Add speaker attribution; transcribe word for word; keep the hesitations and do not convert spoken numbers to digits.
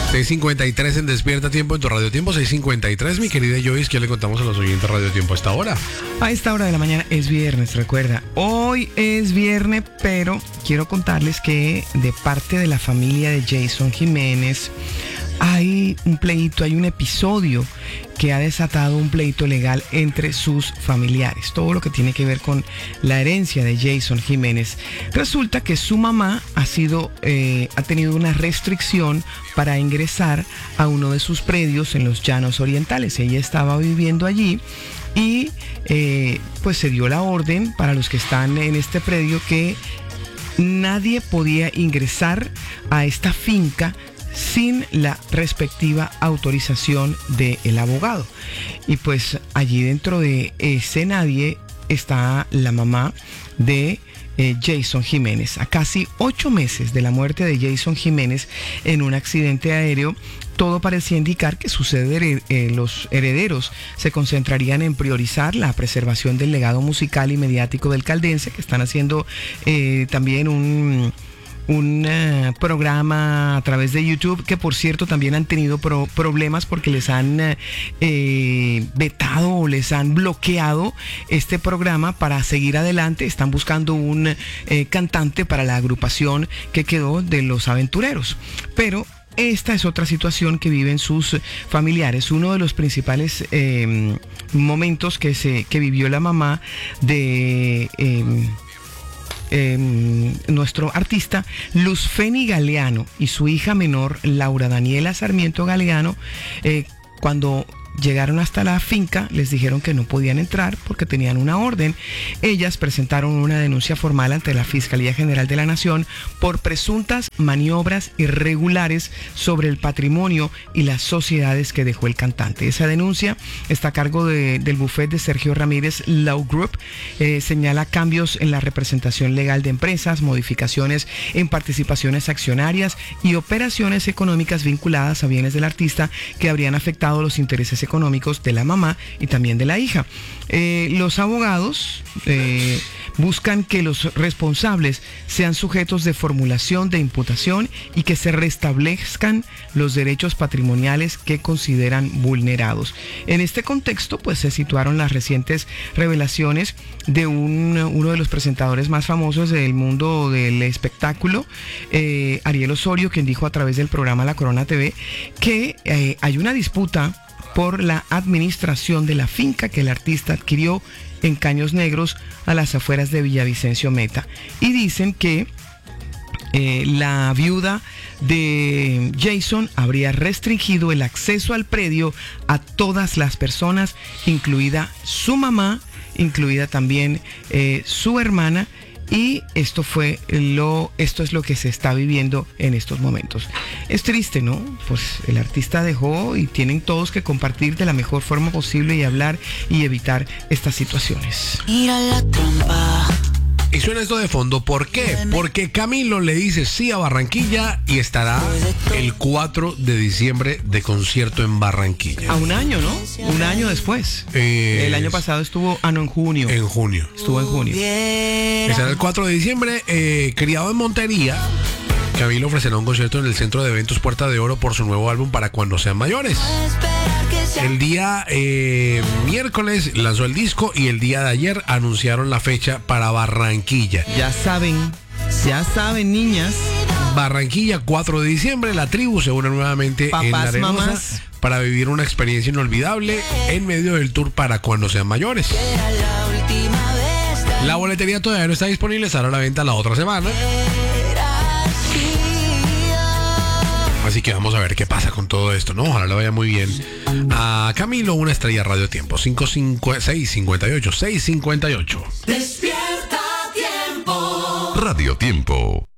Speaker 1: seis cincuenta y tres en Despierta Tiempo en tu Radio Tiempo. seis cincuenta y tres, mi querida Joyce, ¿qué le contamos a los oyentes Radio Tiempo a esta hora?
Speaker 2: A esta hora de la mañana es viernes, recuerda. Hoy es viernes, pero quiero contarles que de parte de la familia de Jason Jiménez hay un pleito, hay un episodio que ha desatado un pleito legal entre sus familiares. Todo lo que tiene que ver con la herencia de Jason Jiménez. Resulta que su mamá ha sido, eh, ha tenido una restricción para ingresar a uno de sus predios en los Llanos Orientales. Ella estaba viviendo allí y eh, pues se dio la orden para los que están en este predio que nadie podía ingresar a esta finca sin la respectiva autorización del abogado. Y pues allí dentro de ese nadie está la mamá de eh, Jason Jiménez. A casi ocho meses de la muerte de Jason Jiménez en un accidente aéreo, todo parecía indicar que sus hered- eh, los herederos se concentrarían en priorizar la preservación del legado musical y mediático del caldense, que están haciendo eh, también un... un uh, programa a través de YouTube, que por cierto también han tenido pro- problemas porque les han uh, eh, vetado o les han bloqueado este programa para seguir adelante. Están buscando un eh, cantante para la agrupación que quedó de Los Aventureros, pero esta es otra situación que viven sus familiares. Uno de los principales eh, momentos que, se, que vivió la mamá de... Eh, Eh, nuestro artista Luz Feni Galeano y su hija menor Laura Daniela Sarmiento Galeano, eh, cuando llegaron hasta la finca, les dijeron que no podían entrar porque tenían una orden. Ellas presentaron una denuncia formal ante la Fiscalía General de la Nación por presuntas maniobras irregulares sobre el patrimonio y las sociedades que dejó el cantante. Esa denuncia está a cargo de, del bufete de Sergio Ramírez Law Group. Eh, señala cambios en la representación legal de empresas, modificaciones en participaciones accionarias y operaciones económicas vinculadas a bienes del artista que habrían afectado los intereses económicos de la mamá y también de la hija. Eh, los abogados eh, buscan que los responsables sean sujetos de formulación de imputación y que se restablezcan los derechos patrimoniales que consideran vulnerados. En este contexto, pues se situaron las recientes revelaciones de un, uno de los presentadores más famosos del mundo del espectáculo, eh, Ariel Osorio, quien dijo a través del programa La Corona T V que eh, hay una disputa por la administración de la finca que el artista adquirió en Caños Negros, a las afueras de Villavicencio Meta. Y dicen que eh, la viuda de Jason habría restringido el acceso al predio a todas las personas, incluida su mamá, incluida también eh, su hermana. Y esto fue lo, esto es lo que se está viviendo en estos momentos. Es triste, ¿no? Pues el artista dejó y tienen todos que compartir de la mejor forma posible y hablar y evitar estas situaciones.
Speaker 3: Mira la trampa.
Speaker 1: Y suena esto de fondo, ¿por qué? Porque Camilo le dice sí a Barranquilla y estará el cuatro de diciembre de concierto en Barranquilla.
Speaker 2: A un año, ¿no? Un año después.
Speaker 1: Eh,
Speaker 2: el año pasado estuvo, ah no, en junio.
Speaker 1: En junio.
Speaker 2: Estuvo en junio.
Speaker 1: Estará el cuatro de diciembre, eh, criado en Montería. Camilo ofrecerá un concierto en el Centro de Eventos Puerta de Oro por su nuevo álbum Para Cuando Sean Mayores. El día eh, miércoles lanzó el disco y el día de ayer anunciaron la fecha para Barranquilla.
Speaker 2: Ya saben, ya saben, niñas.
Speaker 1: Barranquilla, cuatro de diciembre, la tribu se une nuevamente
Speaker 2: Papás,
Speaker 1: en la Arenosa
Speaker 2: mamás,
Speaker 1: para vivir una experiencia inolvidable en medio del tour Para Cuando Sean Mayores. La boletería todavía no está disponible, estará a la venta la otra semana. Así que vamos a ver qué pasa con todo esto, ¿no? Ojalá le vaya muy bien a Camilo, una estrella Radio Tiempo. cinco cinco seis cincuenta y ocho seis cincuenta y ocho.
Speaker 3: Despierta Tiempo.
Speaker 4: Radio Tiempo.